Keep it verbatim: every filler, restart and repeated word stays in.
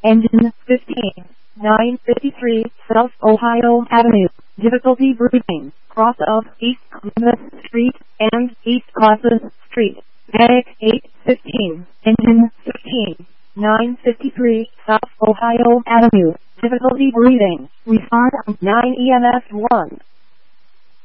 Engine fifteen, nine fifty-three South Ohio Avenue. Difficulty breathing. Cross of East Columbus Street and East Classes Street. Medic eight fifteen. Engine fifteen, nine fifty-three South Ohio Avenue. Difficulty breathing. Respond on nine E M S one.